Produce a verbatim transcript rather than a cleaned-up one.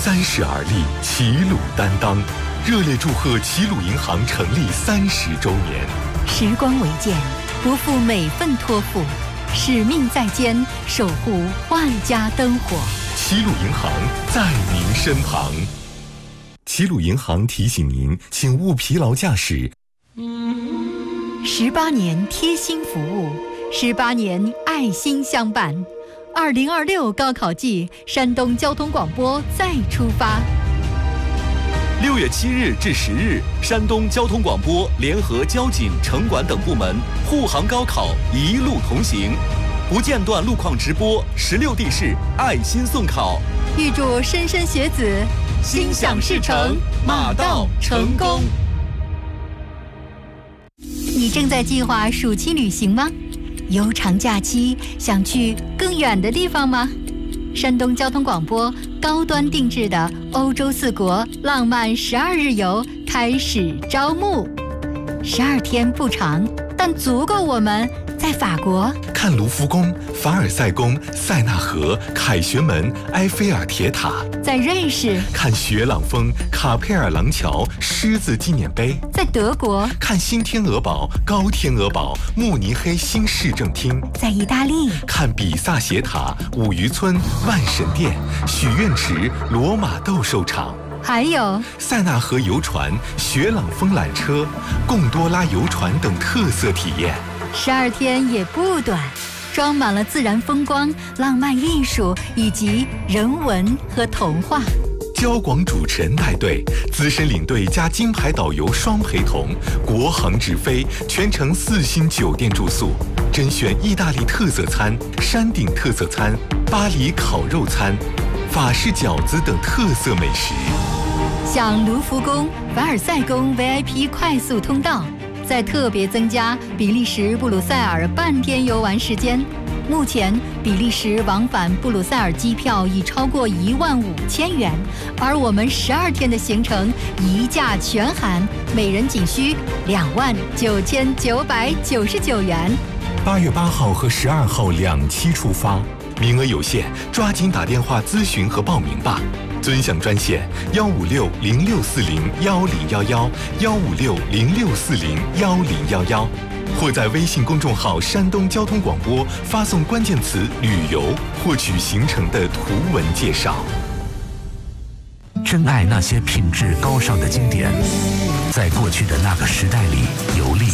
三十而立，齐鲁担当。热烈祝贺齐鲁银行成立三十周年。 时光为鉴，不负每份托付，使命在肩，守护万家灯火。 齐鲁银行在您身旁。齐鲁银行提醒您，请勿疲劳驾驶。 十八年贴心服务，十八年爱心相伴。二零二六高考季，山东交通广播再出发。 六月七日至十日，山东交通广播联合交警、城管等部门护航高考，一路同行，不间断路况直播，十六地市爱心送考。 预祝莘莘学子心想事成，马到成功。你正在计划暑期旅行吗？悠长假期想去更远的地方吗？山东交通广播高端定制的欧洲四国浪漫十二日游开始招募，十二天不长，但足够我们在法国看卢浮宫、凡尔赛宫、塞纳河、凯旋门、埃菲尔铁塔； 在瑞士看雪朗峰、卡佩尔廊桥、狮子纪念碑； 在德国看新天鹅堡、高天鹅堡、慕尼黑新市政厅； 在意大利看比萨斜塔、五渔村、万神殿、许愿池、罗马斗兽场。 还有塞纳河游船、雪朗峰缆车、贡多拉游船等特色体验。 十二天也不短，装满了自然风光、浪漫艺术以及人文和童话。 交广主持人带队，资深领队加金牌导游双陪同，国航直飞，全程四星酒店住宿，甄选意大利特色餐、山顶特色餐、巴黎烤肉餐、法式饺子等特色美食。 像卢浮宫、凡尔赛宫 V I P 快速通道，再特别增加比利时布鲁塞尔半天游玩时间。目前比利时往返布鲁塞尔机票已超过一万五千元，而我们十二天的行程一价全含，每人仅需两万九千九百九十九元。 八月八号和十二号两期出发，名额有限，抓紧打电话咨询和报名吧。尊享专线幺五六零六四零幺零幺幺幺五六零六四零幺零幺幺，或在微信公众号山东交通广播发送关键词旅游，获取行程的图文介绍。 珍爱那些品质高尚的经典，在过去的那个时代里游历，